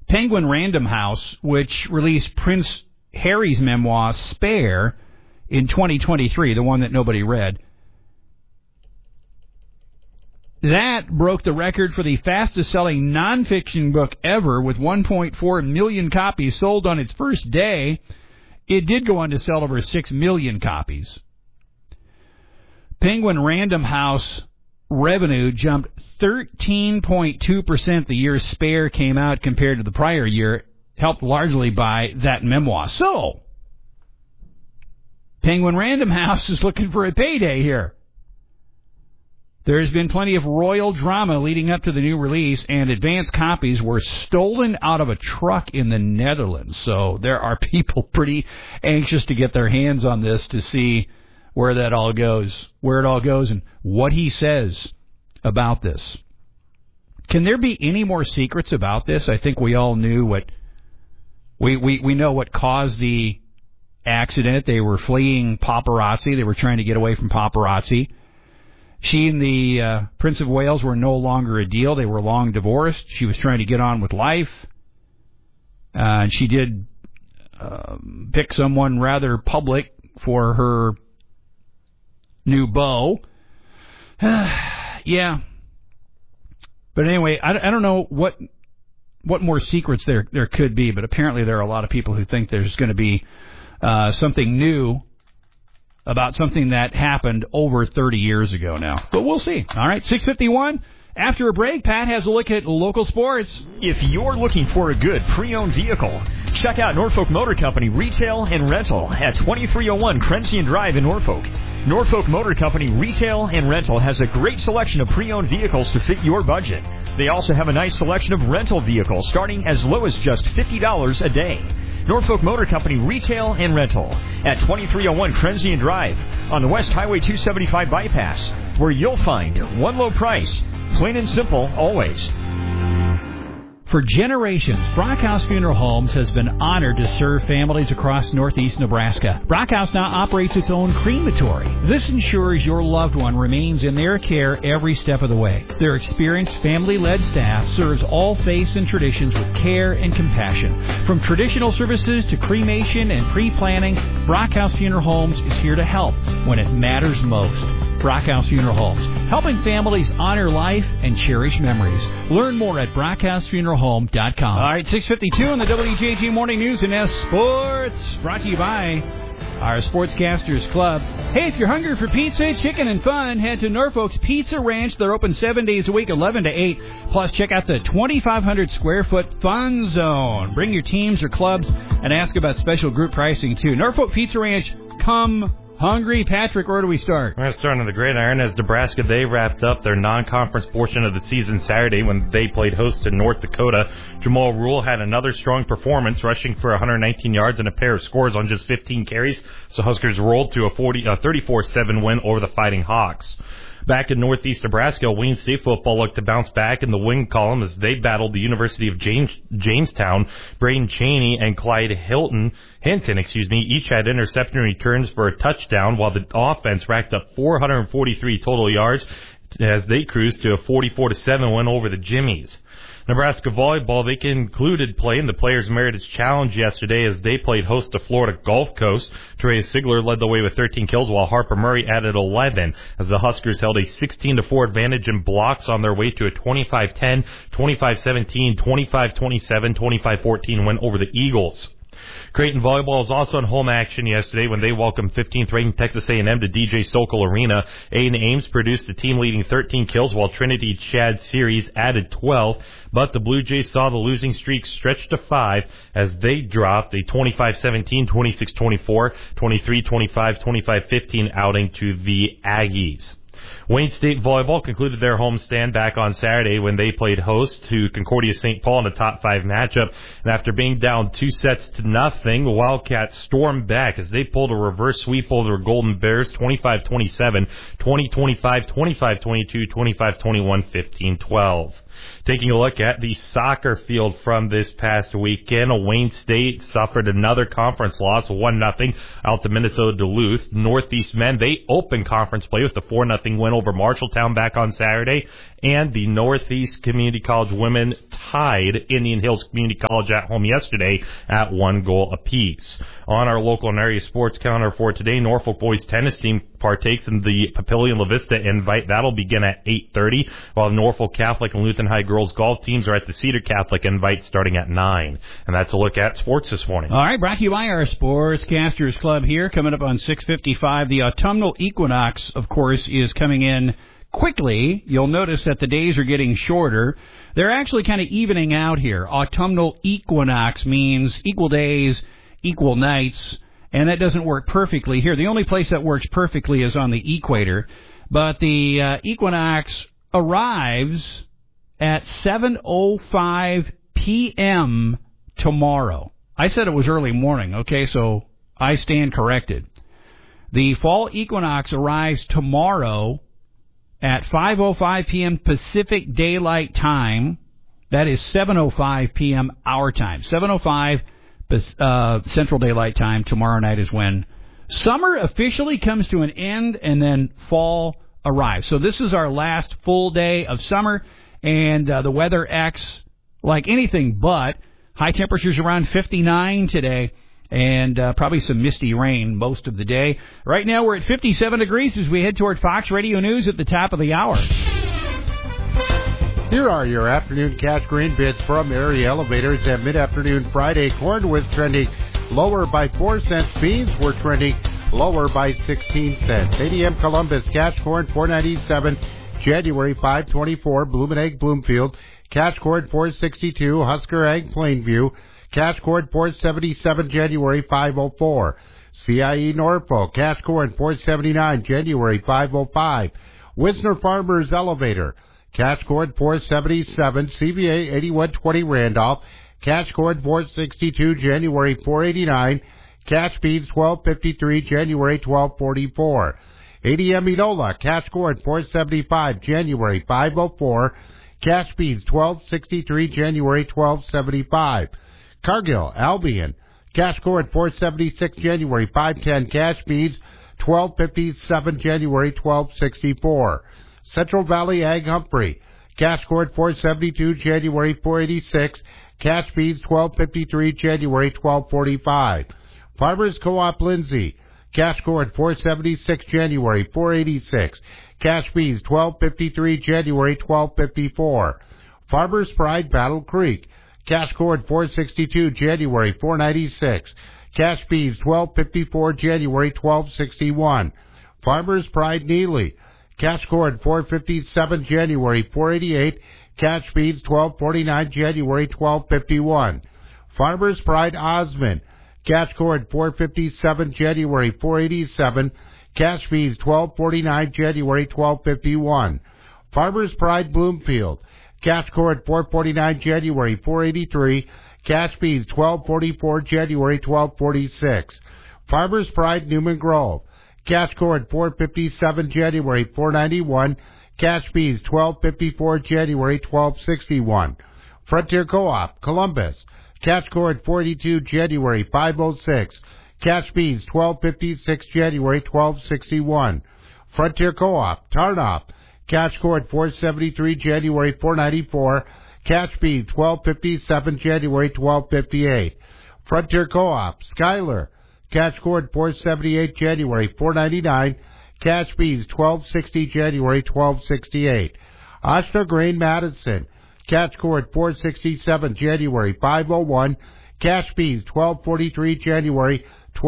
Penguin Random House, which released Prince Harry's memoir, Spare, in 2023, the one that nobody read. That broke the record for the fastest-selling nonfiction book ever, with 1.4 million copies sold on its first day. It did go on to sell over 6 million copies. Penguin Random House revenue jumped 13.2% the year Spare came out compared to the prior year, helped largely by that memoir. So, Penguin Random House is looking for a payday here. There's been plenty of royal drama leading up to the new release, and advance copies were stolen out of a truck in the Netherlands. So there are people pretty anxious to get their hands on this to see where it all goes, and what he says about this. Can there be any more secrets about this? I think we all knew what we know what caused the accident. They were fleeing paparazzi. They were trying to get away from paparazzi. She and the Prince of Wales were no longer a deal. They were long divorced. She was trying to get on with life. And she did pick someone rather public for her new beau. Yeah. But anyway, I don't know what more secrets there could be, but apparently there are a lot of people who think there's going to be something new about something that happened over 30 years ago now. But we'll see. All right, 6:51. After a break, Pat has a look at local sports. If you're looking for a good pre-owned vehicle, check out Norfolk Motor Company Retail and Rental at 2301 Crensian Drive in Norfolk. Norfolk Motor Company Retail and Rental has a great selection of pre-owned vehicles to fit your budget. They also have a nice selection of rental vehicles starting as low as just $50 a day. Norfolk Motor Company Retail and Rental at 2301 Crensian Drive on the West Highway 275 bypass, where you'll find one low price, plain and simple, always. For generations, Brockhouse Funeral Homes has been honored to serve families across northeast Nebraska. Brockhouse now operates its own crematory. This ensures your loved one remains in their care every step of the way. Their experienced family-led staff serves all faiths and traditions with care and compassion. From traditional services to cremation and pre-planning, Brockhouse Funeral Homes is here to help when it matters most. Brockhouse Funeral Homes, helping families honor life and cherish memories. Learn more at BrockHouseFuneralHome.com. All right, 6:52 on the WJG Morning News and S Sports, brought to you by our Sportscasters Club. Hey, if you're hungry for pizza, chicken, and fun, head to Norfolk's Pizza Ranch. They're open 7 days a week, 11 to 8. Plus, check out the 2,500 square foot Fun Zone. Bring your teams or clubs and ask about special group pricing, too. Norfolk Pizza Ranch, come hungry. Patrick, where do we start? We're going to start on the Gridiron as Nebraska, they wrapped up their non-conference portion of the season Saturday when they played host to North Dakota. Jamal Rule had another strong performance, rushing for 119 yards and a pair of scores on just 15 carries. So Huskers rolled to a 34-7 win over the Fighting Hawks. Back in northeast Nebraska, Wayne State football looked to bounce back in the win column as they battled the University of Jamestown. Braden Cheney and Clyde Hinton, each had interception returns for a touchdown, while the offense racked up 443 total yards as they cruised to a 44-7 win over the Jimmies. Nebraska volleyball, they concluded play in the Players Meritage Challenge yesterday as they played host to Florida Gulf Coast. Trey Sigler led the way with 13 kills, while Harper Murray added 11 as the Huskers held a 16-4 advantage in blocks on their way to a 25-10, 25-17, 25-27, 25-14 win over the Eagles. Creighton Volleyball is also in home action yesterday when they welcomed 15th-ranked Texas A&M to DJ Sokol Arena. Aiden Ames produced a team-leading 13 kills, while Trinity Chad Series added 12. But the Blue Jays saw the losing streak stretch to 5 as they dropped a 25-17, 26-24, 23-25, 25-15 outing to the Aggies. Wayne State Volleyball concluded their homestand back on Saturday when they played host to Concordia St. Paul in a top 5 matchup. And after being down 2-0, the Wildcats stormed back as they pulled a reverse sweep over the Golden Bears, 25-27, 20-25, 25-22, 25-21, 15-12. Taking a look at the soccer field from this past weekend, Wayne State suffered another conference loss, 1-0 out to Minnesota Duluth. Northeast men, they opened conference play with a 4-0 win over Marshalltown back on Saturday. And the Northeast Community College women tied Indian Hills Community College at home yesterday at 1 goal apiece. On our local and area sports calendar for today, Norfolk boys tennis team partakes in the Papillion La Vista Invite. That'll begin at 8:30, while the Norfolk Catholic and Lutheran High girls golf teams are at the Cedar Catholic Invite starting at 9. And that's a look at sports this morning. All right, brought to you by our Sportscasters Club here. Coming up on 6:55, the autumnal equinox, of course, is coming in quickly. You'll notice that the days are getting shorter. They're actually kind of evening out here. Autumnal equinox means equal days, equal nights, and that doesn't work perfectly here. The only place that works perfectly is on the equator. But the equinox arrives at 7:05 p.m. tomorrow. I said it was early morning, okay, so I stand corrected. The fall equinox arrives tomorrow at 5:05 p.m. Pacific Daylight Time. That is 7:05 p.m. our time. 7:05 Central Daylight Time tomorrow night is when summer officially comes to an end and then fall arrives. So this is our last full day of summer, and the weather acts like anything but. High temperatures around 59 today, and probably some misty rain most of the day. Right now we're at 57 degrees as we head toward Fox Radio News at the top of the hour. Here are your afternoon cash grain bids from Area Elevators at mid-afternoon Friday. Corn was trending lower by 4 cents. Beans were trending lower by 16 cents. ADM Columbus cash corn $4.97. January 524. Bloom and Egg Bloomfield cash corn $4.62. Husker Egg Plainview cash corn $4.77. January 504. CIE Norfolk cash corn $4.79. January 505. Wisner Farmers Elevator cash corn $4.77. CVA 8120 Randolph cash corn $4.62. January $4.89. Cash beans $12.53. January $12.44. ADM Enola cash corn $4.75. January $5.04. Cash beans $12.63. January $12.75. Cargill Albion cash corn $4.76. January $5.10. Cash beans $12.57. January $12.64. Central Valley Ag Humphrey cash corn $4.72. January $4.86. Cash beans $12.53. January $12.45. Farmers Co-op Lindsay cash corn $4.76. January $4.86. Cash beans $12.53. January $12.54. Farmers Pride Battle Creek cash corn $4.62. January $4.96. Cash beans $12.54. January $12.61. Farmers Pride Neely cash corn $4.57. January $4.88. Cash beans $12.49. January $12.51. Farmers Pride Osmond cash corn $4.57. January $4.87. Cash beans $12.49. January $12.51. Farmers Pride Bloomfield cash corn $4.49. January $4.83. Cash beans $12.44. January $12.46. Farmers Pride Newman Grove cash corn $4.57. January $4.91. Cash beans $12.54. January $12.61. Frontier Co-op Columbus cash corn $4.82. January $5.06. Cash beans $12.56. January $12.61. Frontier Co-op Tarnop cash corn $4.73. January $4.94. Cash beans $12.57. January $12.58. Frontier Co-op Schuyler cash corn $4.78. January $4.99. Cash beans $12.60. January $12.68. Oshner Grain Madison cash corn $4.67. January $5.01. Cash beans $12.43. January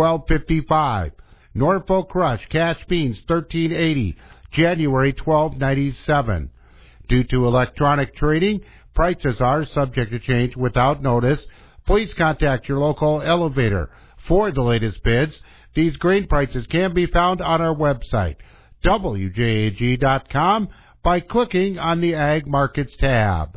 $12.55. Norfolk Crush cash beans $13.80. January $12.97. Due to electronic trading, prices are subject to change without notice. Please contact your local elevator for the latest bids. These grain prices can be found on our website, WJAG.com, by clicking on the Ag Markets tab.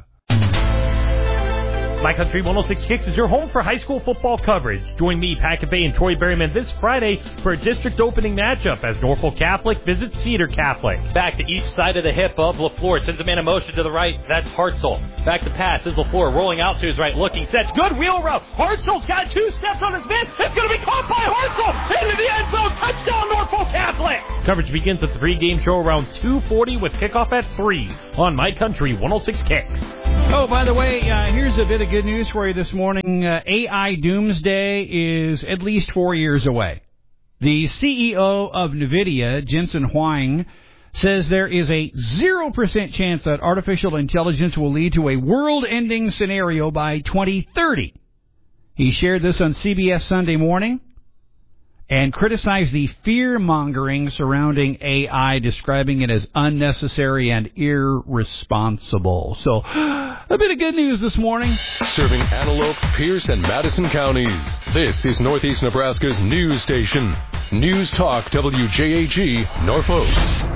My Country 106 Kicks is your home for high school football coverage. Join me, Pat Cafe, and Troy Berryman this Friday for a district opening matchup as Norfolk Catholic visits Cedar Catholic. Back to each side of the hip of LaFleur. Sends a man in motion to the right. That's Hartzell. Back to pass is LaFleur rolling out to his right, looking, sets. Good wheel route. Hartzell's got 2 steps on his man. It's going to be caught by Hartzell into the end zone. Touchdown, Norfolk Catholic. Coverage begins at the pregame show around 2:40 with kickoff at 3 on My Country 106 Kicks. Oh, by the way, here's a bit of good news for you this morning. AI Doomsday is at least 4 years away. The CEO of NVIDIA, Jensen Huang, says there is a 0% chance that artificial intelligence will lead to a world-ending scenario by 2030. He shared this on CBS Sunday Morning and criticized the fear-mongering surrounding AI, describing it as unnecessary and irresponsible. So, a bit of good news this morning. Serving Antelope, Pierce, and Madison counties. This is Northeast Nebraska's news station. News Talk WJAG, Norfolk.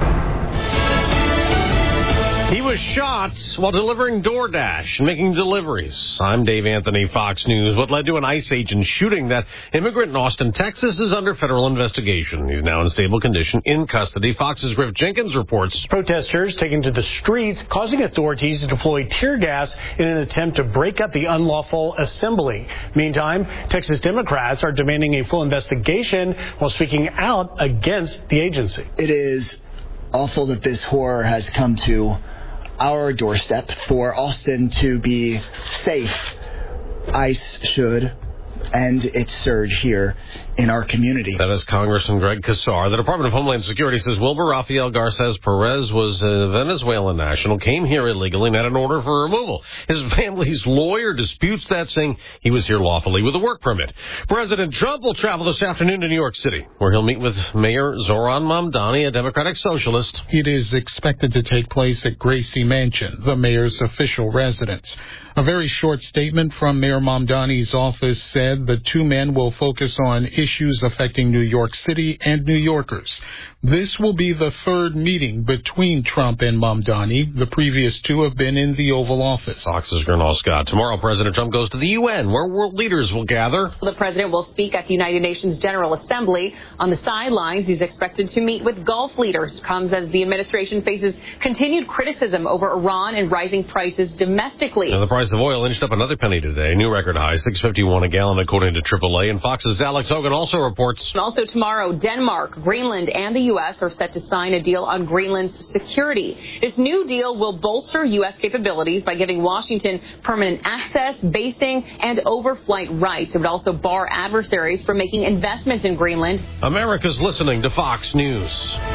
He was shot while delivering DoorDash and making deliveries. I'm Dave Anthony, Fox News. What led to an ICE agent shooting that immigrant in Austin, Texas is under federal investigation. He's now in stable condition in custody. Fox's Griff Jenkins reports. Protesters taking to the streets, causing authorities to deploy tear gas in an attempt to break up the unlawful assembly. Meantime, Texas Democrats are demanding a full investigation while speaking out against the agency. It is awful that this horror has come to our doorstep. For Austin to be safe, ICE should end its surge here in our community. That is Congressman Greg Casar. The Department of Homeland Security says Wilbur Rafael Garces Perez was a Venezuelan national, came here illegally, and had an order for removal. His family's lawyer disputes that, saying he was here lawfully with a work permit. President Trump will travel this afternoon to New York City, where he'll meet with Mayor Zoran Mamdani, a Democratic socialist. It is expected to take place at Gracie Mansion, the mayor's official residence. A very short statement from Mayor Mamdani's office said the two men will focus on issues affecting New York City and New Yorkers. This will be the third meeting between Trump and Mamdani. The previous two have been in the Oval Office. Fox's Gernal Scott. Tomorrow, President Trump goes to the UN, where world leaders will gather. The president will speak at the United Nations General Assembly. On the sidelines, he's expected to meet with Gulf leaders. Comes as the administration faces continued criticism over Iran and rising prices domestically. And the price of oil inched up another penny today. New record high, $6.51 a gallon, according to AAA. And Fox's Alex Hogan also reports. Also tomorrow, Denmark, Greenland, and the U.S. are set to sign a deal on Greenland's security. This new deal will bolster U.S. capabilities by giving Washington permanent access, basing, and overflight rights. It would also bar adversaries from making investments in Greenland. America's listening to Fox News.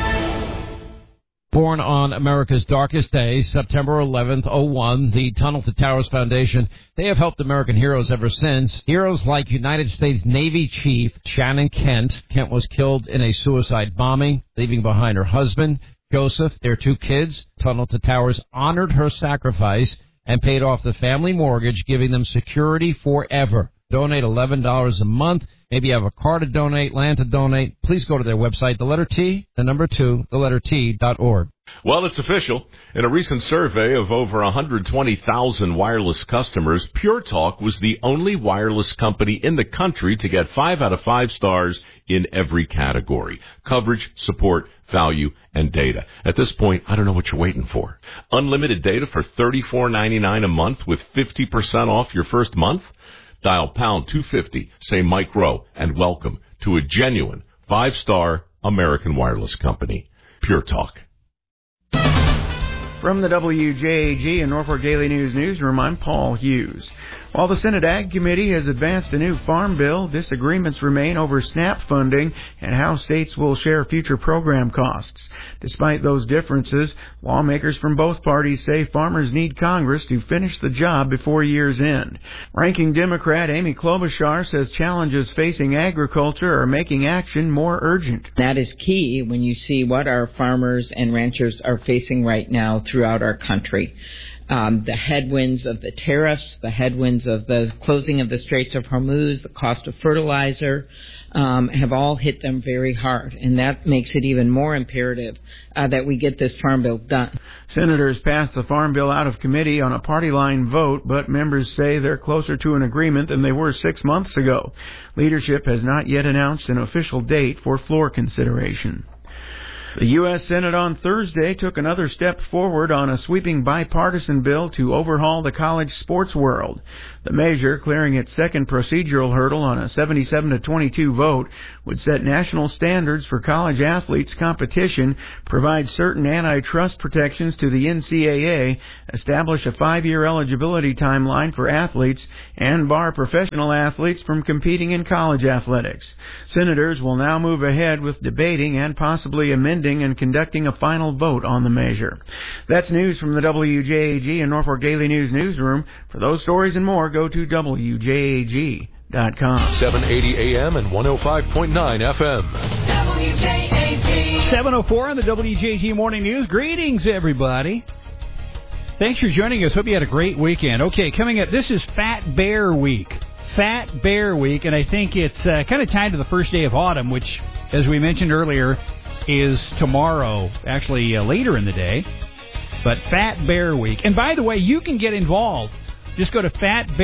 Born on America's darkest day, September 11th, 01, the Tunnel to Towers Foundation, they have helped American heroes ever since. Heroes like United States Navy Chief Shannon Kent. Kent was killed in a suicide bombing, leaving behind her husband, Joseph, their two kids. Tunnel to Towers honored her sacrifice and paid off the family mortgage, giving them security forever. Donate $11 a month. Maybe you have a car to donate, land to donate. Please go to their website, the letter T, the number 2, the letter T.org. Well, it's official. In a recent survey of over 120,000 wireless customers, Pure Talk was the only wireless company in the country to get 5 out of 5 stars in every category: coverage, support, value, and data. At this point, I don't know what you're waiting for. Unlimited data for $34.99 a month with 50% off your first month? Dial pound 250, say Mike Rowe, and welcome to a genuine 5-star American wireless company. Pure Talk. From the WJAG and Norfolk Daily News Newsroom, I'm Paul Hughes. While the Senate Ag Committee has advanced a new farm bill, disagreements remain over SNAP funding and how states will share future program costs. Despite those differences, lawmakers from both parties say farmers need Congress to finish the job before year's end. Ranking Democrat Amy Klobuchar says challenges facing agriculture are making action more urgent. That is key when you see what our farmers and ranchers are facing right now throughout our country. The headwinds of the tariffs, the headwinds of the closing of the Straits of Hormuz, the cost of fertilizer, have all hit them very hard. And that makes it even more imperative that we get this farm bill done. Senators passed the farm bill out of committee on a party line vote, but members say they're closer to an agreement than they were 6 months ago. Leadership has not yet announced an official date for floor consideration. The U.S. Senate on Thursday took another step forward on a sweeping bipartisan bill to overhaul the college sports world. The measure, clearing its second procedural hurdle on a 77-22 vote, would set national standards for college athletes' competition, provide certain antitrust protections to the NCAA, establish a 5-year eligibility timeline for athletes, and bar professional athletes from competing in college athletics. Senators will now move ahead with debating and possibly amending and conducting a final vote on the measure. That's news from the WJAG and Norfolk Daily News newsroom. For those stories and more, go to WJAG.com. 780 AM and 105.9 FM. WJAG. 7:04 on the WJAG Morning News. Greetings, everybody. Thanks for joining us. Hope you had a great weekend. Okay, coming up, this is Fat Bear Week. Fat Bear Week, and I think it's kind of tied to the first day of autumn, which, as we mentioned earlier, is tomorrow, actually later in the day. But Fat Bear Week. And by the way, you can get involved. Just go to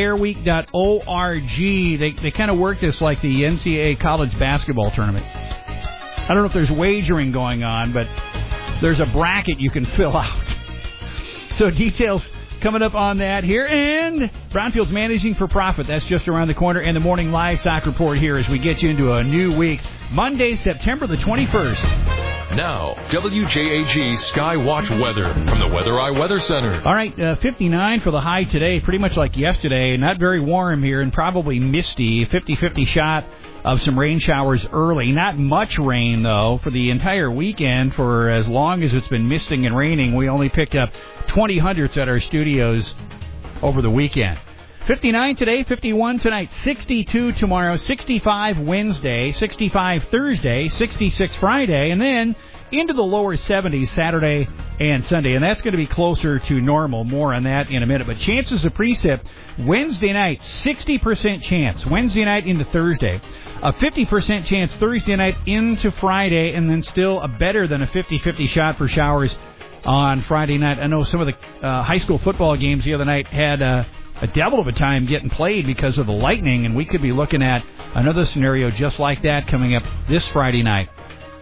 fatbearweek.org. They kind of work this like the NCAA college basketball tournament. I don't know if there's wagering going on, but there's a bracket you can fill out. So details coming up on that here. And Brownfield's Managing for Profit. That's just around the corner. And the Morning Livestock Report here as we get you into a new week. Monday, September the 21st. Now, WJAG Skywatch weather from the Weather Eye Weather Center. All right, 59 for the high today, pretty much like yesterday. Not very warm here and probably misty. 50-50 shot of some rain showers early. Not much rain, though, for the entire weekend. For as long as it's been misting and raining, we only picked up 20 hundredths at our studios over the weekend. 59 today, 51 tonight, 62 tomorrow, 65 Wednesday, 65 Thursday, 66 Friday, and then into the lower 70s Saturday and Sunday. And that's going to be closer to normal. More on that in a minute. But chances of precip, Wednesday night, 60% chance. Wednesday night into Thursday. A 50% chance Thursday night into Friday, and then still a better than a 50-50 shot for showers on Friday night. I know some of the high school football games the other night had a devil of a time getting played because of the lightning, and we could be looking at another scenario just like that coming up this Friday night.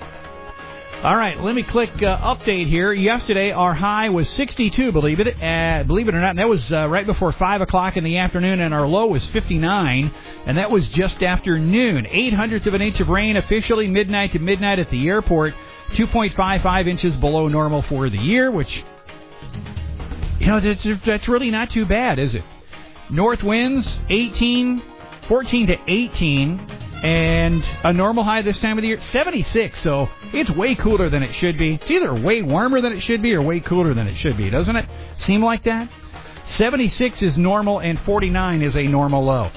All right, let me click update here. Yesterday, our high was 62, believe it or not, and that was right before 5 o'clock in the afternoon, and our low was 59, and that was just after noon. 0.08 of an inch of rain officially midnight to midnight at the airport, 2.55 inches below normal for the year, which, you know, that's really not too bad, is it? North winds, 14 to 18, and a normal high this time of the year, 76, so it's way cooler than it should be. It's either way warmer than it should be or way cooler than it should be, doesn't it seem like that? 76 is normal, and 49 is a normal low.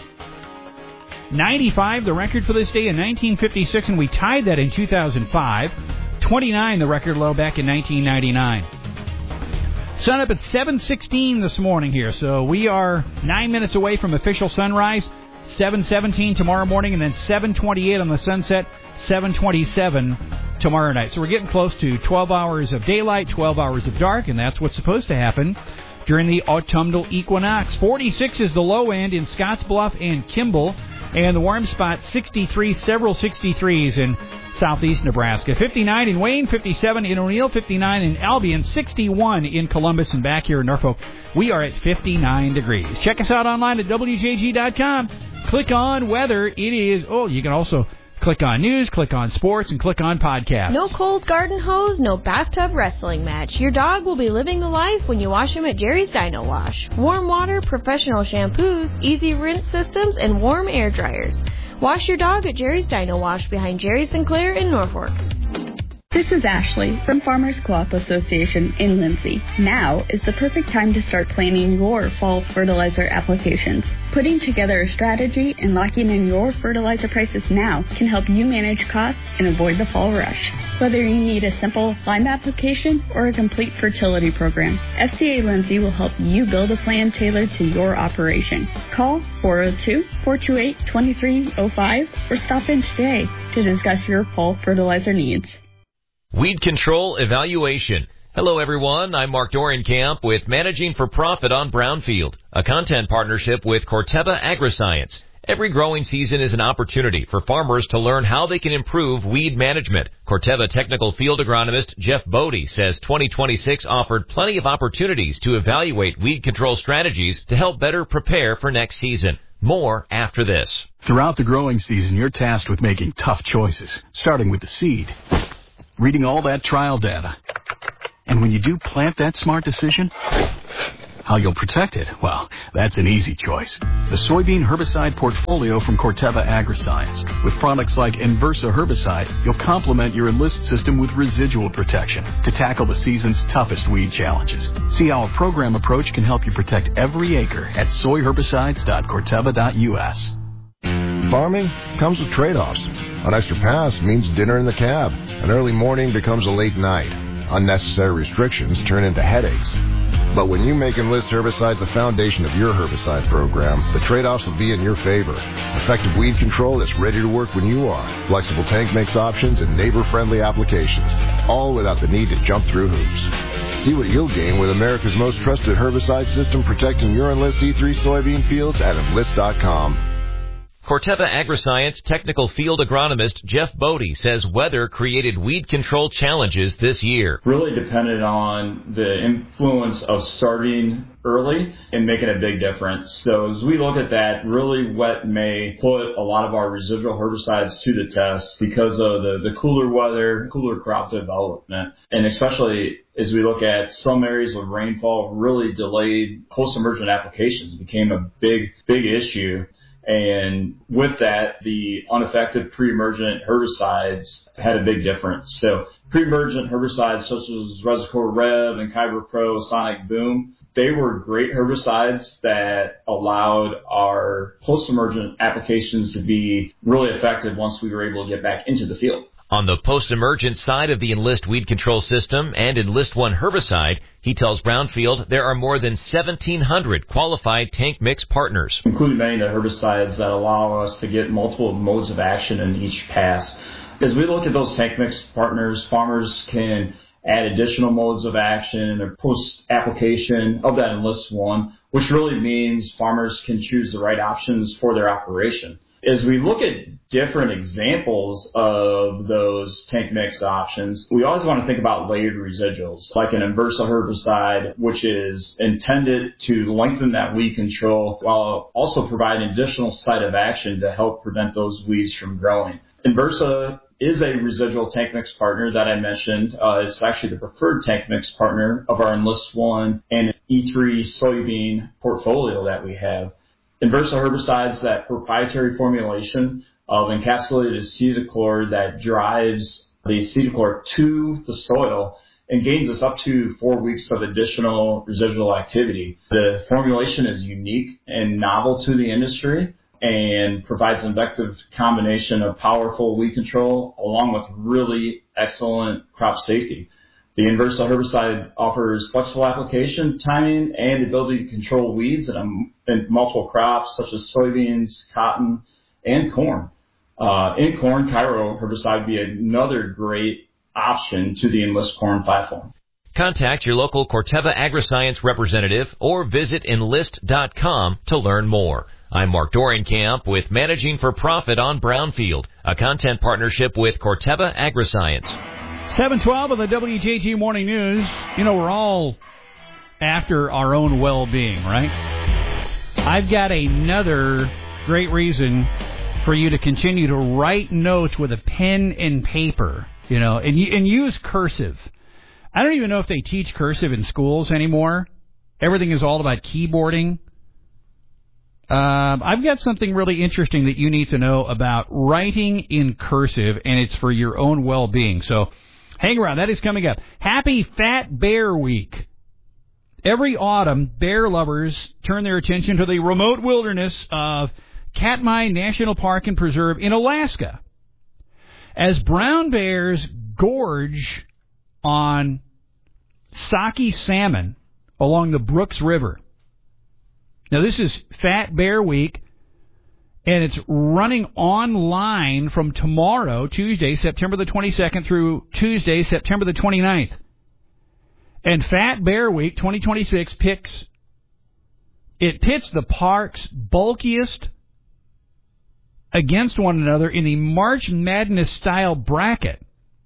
95, the record for this day in 1956, and we tied that in 2005. 29, the record low back in 1999. Sun up at 7:16 this morning here, so we are 9 minutes away from official sunrise. 7:17 tomorrow morning, and then 7:28 on the sunset, 7:27 tomorrow night. So we're getting close to 12 hours of daylight, 12 hours of dark, and that's what's supposed to happen during the autumnal equinox. 46 is the low end in Scottsbluff and Kimball, and the warm spot 63, several 63s in southeast Nebraska. 59 in Wayne, 57 in O'Neill, 59 in Albion, 61 in Columbus, and back here in Norfolk, we are at 59 degrees. Check us out online at WJG.com. Click on weather. It is, you can also click on news, click on sports, and click on podcasts. No cold garden hose, no bathtub wrestling match. Your dog will be living the life when you wash him at Jerry's Dino Wash. Warm water, professional shampoos, easy rinse systems, and warm air dryers. Wash your dog at Jerry's Dino Wash behind Jerry Sinclair in Norfolk. This is Ashley from Farmers Co-op Association in Lindsay. Now is the perfect time to start planning your fall fertilizer applications. Putting together a strategy and locking in your fertilizer prices now can help you manage costs and avoid the fall rush. Whether you need a simple Lyme application or a complete fertility program, FCA Lindsay will help you build a plan tailored to your operation. Call 402-428-2305 or stop in today to discuss your fall fertilizer needs. Weed Control Evaluation. Hello, everyone. I'm Mark Dorienkamp with Managing for Profit on Brownfield, a content partnership with Corteva Agriscience. Every growing season is an opportunity for farmers to learn how they can improve weed management. Corteva technical field agronomist Jeff Bodie says 2026 offered plenty of opportunities to evaluate weed control strategies to help better prepare for next season. More after this. Throughout the growing season, you're tasked with making tough choices, starting with the seed, reading all that trial data. And when you do plant that smart decision, how you'll protect it, well, that's an easy choice. The soybean herbicide portfolio from Corteva Agriscience. With products like Inversa herbicide, you'll complement your Enlist system with residual protection to tackle the season's toughest weed challenges. See how a program approach can help you protect every acre at soyherbicides.corteva.us. Farming comes with trade-offs. An extra pass means dinner in the cab. An early morning becomes a late night. Unnecessary restrictions turn into headaches. But when you make Enlist herbicides the foundation of your herbicide program, the trade-offs will be in your favor. Effective weed control that's ready to work when you are. Flexible tank mix options and neighbor-friendly applications, all without the need to jump through hoops. See what you'll gain with America's most trusted herbicide system protecting your Enlist E3 soybean fields at Enlist.com. Corteva Agriscience technical field agronomist Jeff Bodie says weather created weed control challenges this year. Really depended on the influence of starting early and making a big difference. So as we look at that, really wet May put a lot of our residual herbicides to the test because of the cooler weather, cooler crop development, and especially as we look at some areas of rainfall really delayed post-emergent applications became a big issue. And with that, the ineffective pre-emergent herbicides had a big difference. So pre-emergent herbicides such as Resicor Rev and Kyber Pro, Sonic Boom, they were great herbicides that allowed our post-emergent applications to be really effective once we were able to get back into the field. On the post-emergent side of the Enlist weed control system and Enlist One herbicide, he tells Brownfield there are more than 1,700 qualified tank mix partners, including many of the herbicides that allow us to get multiple modes of action in each pass. As we look at those tank mix partners, farmers can add additional modes of action or post-application of that Enlist One, which really means farmers can choose the right options for their operation. As we look at different examples of those tank mix options, we always want to think about layered residuals, like an Inversa herbicide, which is intended to lengthen that weed control while also providing additional site of action to help prevent those weeds from growing. Inversa is a residual tank mix partner that I mentioned. It's actually the preferred tank mix partner of our Enlist One and E3 soybean portfolio that we have. Inversa herbicides, that proprietary formulation of encapsulated acetochlor that drives the acetochlor to the soil and gains us up to 4 weeks of additional residual activity. The formulation is unique and novel to the industry and provides an effective combination of powerful weed control along with really excellent crop safety. The Inversa herbicide offers flexible application timing and the ability to control weeds in multiple crops such as soybeans, cotton, and corn. In corn, Cairo herbicide would be another great option to the Enlist corn platform. Contact your local Corteva Agriscience representative or visit Enlist.com to learn more. I'm Mark Dorienkamp with Managing for Profit on Brownfield, a content partnership with Corteva Agriscience. 7:12 of the WJG Morning News. You know, we're all after our own well-being, right? I've got another great reason for you to continue to write notes with a pen and paper, you know, and use cursive. I don't even know if they teach cursive in schools anymore. Everything is all about keyboarding. I've got something really interesting that you need to know about writing in cursive, and it's for your own well-being. So hang around. That is coming up. Happy Fat Bear Week. Every autumn, bear lovers turn their attention to the remote wilderness of Katmai National Park and Preserve in Alaska as brown bears gorge on sockeye salmon along the Brooks River. Now, this is Fat Bear Week, and it's running online from tomorrow, Tuesday, September the 22nd, through Tuesday, September the 29th. And Fat Bear Week 2026 pits the park's bulkiest against one another in the March Madness-style bracket.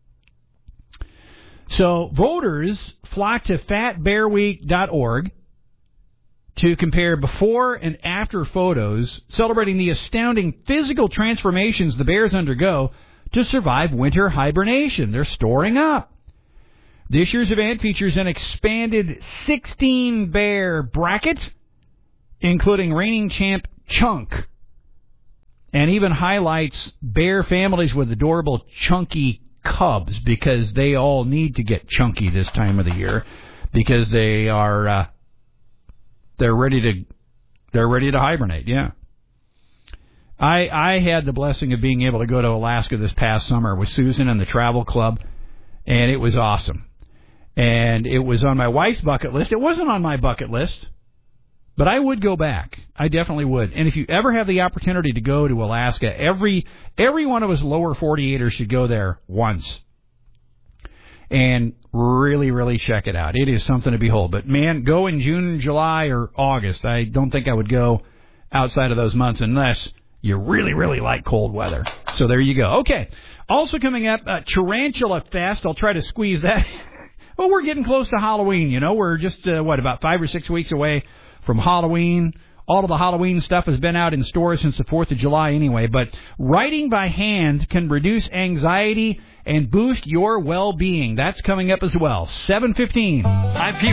So voters flocked to fatbearweek.org to compare before and after photos celebrating the astounding physical transformations the bears undergo to survive winter hibernation. They're storing up. This year's event features an expanded 16-bear bracket, including reigning champ Chunk, and even highlights bear families with adorable chunky cubs, because they all need to get chunky this time of the year, because they are they're ready to hibernate. Yeah. I had the blessing of being able to go to Alaska this past summer with Susan and the travel club, and it was awesome. And it was on my wife's bucket list. It wasn't on my bucket list, but I would go back. I definitely would. And if you ever have the opportunity to go to Alaska, every one of us lower 48ers should go there once and really, really check it out. It is something to behold. But, man, go in June, July, or August. I don't think I would go outside of those months unless you really, really like cold weather. So there you go. Okay. Also coming up, Tarantula Fest. I'll try to squeeze that. Well, we're getting close to Halloween, you know. We're just, about 5 or 6 weeks away from Halloween. All of the Halloween stuff has been out in stores since the 4th of July anyway. But writing by hand can reduce anxiety and boost your well-being. That's coming up as well. 7:15. I'm Pete